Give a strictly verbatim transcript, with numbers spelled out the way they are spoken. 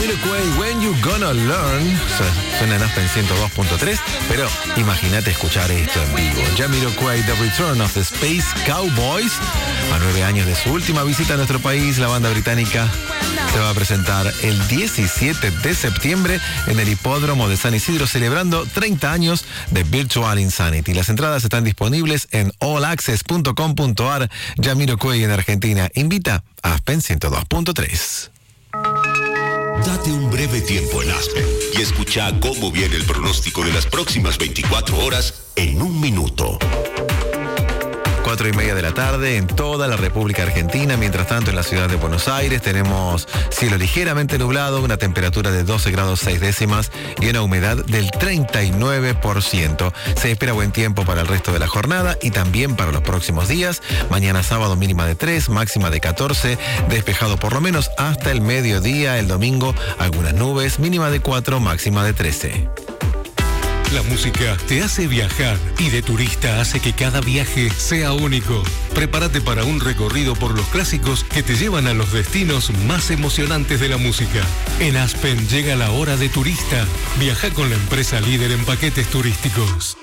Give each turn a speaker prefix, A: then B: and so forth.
A: Jamiroquai, When You Gonna Learn. Suena en Aspen ciento dos punto tres, pero imagínate escuchar esto en vivo. Jamiroquai, The Return of the Space Cowboys. A nueve años de su última visita a nuestro país, la banda británica se va a presentar el diecisiete de septiembre en el Hipódromo de San Isidro, celebrando treinta años de Virtual Insanity. Las entradas están disponibles en all access punto com punto a r. Jamiroquai en Argentina invita a Aspen ciento dos punto tres.
B: Date un breve tiempo en Aspen y escucha cómo viene el pronóstico de las próximas veinticuatro horas en un minuto.
A: Cuatro y media de la tarde en toda la República Argentina. Mientras tanto, en la ciudad de Buenos Aires tenemos cielo ligeramente nublado, una temperatura de doce grados seis décimas y una humedad del treinta y nueve por ciento. Se espera buen tiempo para el resto de la jornada y también para los próximos días. Mañana sábado mínima de tres, máxima de catorce, despejado por lo menos hasta el mediodía. El domingo algunas nubes, mínima de cuatro, máxima de trece.
C: La música te hace viajar y de turista hace que cada viaje sea único. Prepárate para un recorrido por los clásicos que te llevan a los destinos más emocionantes de la música. En Aspen llega la hora de turista. Viaja con la empresa líder en paquetes turísticos.